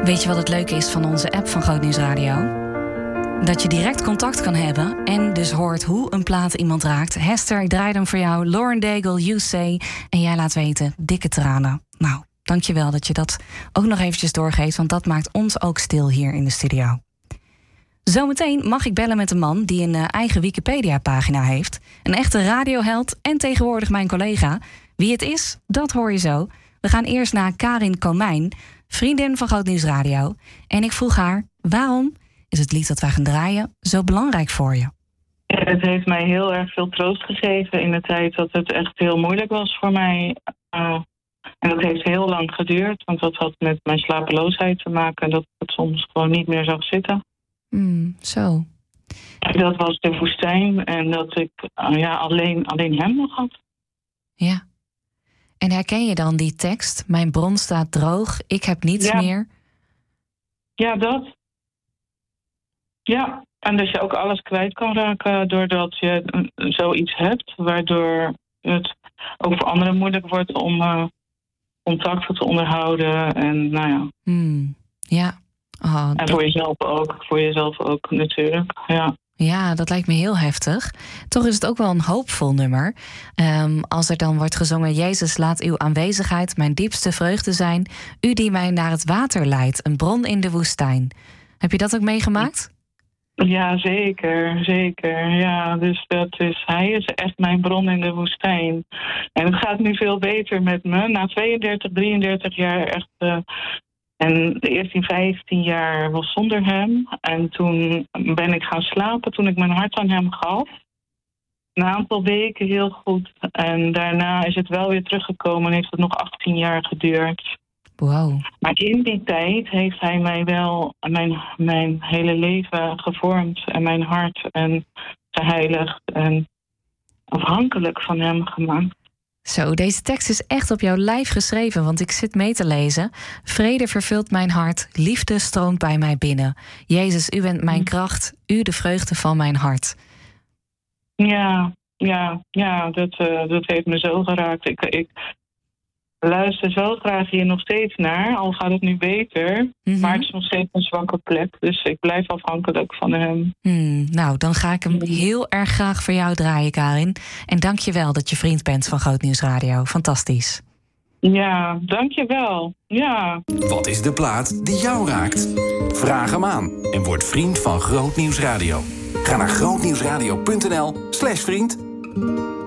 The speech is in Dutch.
Weet je wat het leuke is van onze app van Groot Nieuws Radio? Dat je direct contact kan hebben en dus hoort hoe een plaat iemand raakt. Hester, ik draai hem voor jou. Lauren Daigle, You Say. En jij laat weten, dikke tranen. Nou, dankjewel dat je dat ook nog eventjes doorgeeft, want dat maakt ons ook stil hier in de studio. Zometeen mag ik bellen met een man die een eigen Wikipedia-pagina heeft. Een echte radioheld en tegenwoordig mijn collega. Wie het is, dat hoor je zo. We gaan eerst naar Karin Komijn, vriendin van Groot Nieuws Radio. En ik vroeg haar, waarom is het lied dat wij gaan draaien zo belangrijk voor je? Ja, het heeft mij heel erg veel troost gegeven in de tijd dat het echt heel moeilijk was voor mij. En dat heeft heel lang geduurd, want dat had met mijn slapeloosheid te maken. Dat het soms gewoon niet meer zag zitten. Zo. Dat was de woestijn en dat ik alleen hem nog had. Ja. En herken je dan die tekst? Mijn bron staat droog, ik heb niets meer. Ja, dat. Ja, en dat je ook alles kwijt kan raken doordat je zoiets hebt, waardoor het ook voor anderen moeilijk wordt om contacten te onderhouden. En nou ja. Ja. Oh, en voor jezelf ook natuurlijk, ja. Ja, dat lijkt me heel heftig. Toch is het ook wel een hoopvol nummer. Als er dan wordt gezongen, Jezus, laat uw aanwezigheid mijn diepste vreugde zijn. U die mij naar het water leidt, een bron in de woestijn. Heb je dat ook meegemaakt? Ja, zeker, zeker. Ja, dus hij is echt mijn bron in de woestijn. En het gaat nu veel beter met me. Na 32, 33 jaar echt. En de eerste 15 jaar was zonder hem. En toen ben ik gaan slapen toen ik mijn hart aan hem gaf. Een aantal weken heel goed. En daarna is het wel weer teruggekomen en heeft het nog 18 jaar geduurd. Wow. Maar in die tijd heeft hij mij wel mijn hele leven gevormd. En mijn hart en geheiligd en afhankelijk van hem gemaakt. Zo, deze tekst is echt op jouw lijf geschreven, want ik zit mee te lezen. Vrede vervult mijn hart, liefde stroomt bij mij binnen. Jezus, u bent mijn kracht, u de vreugde van mijn hart. Ja, dat heeft me zo geraakt. Ik luister zo graag hier nog steeds naar, al gaat het nu beter. Maar het is nog steeds een zwakke plek, dus ik blijf afhankelijk van hem. Nou, dan ga ik hem heel erg graag voor jou draaien, Karin. En dank je wel dat je vriend bent van Groot Nieuws Radio. Fantastisch. Ja, dank je wel. Ja. Wat is de plaat die jou raakt? Vraag hem aan en word vriend van Groot Nieuws Radio. Ga naar grootnieuwsradio.nl/vriend.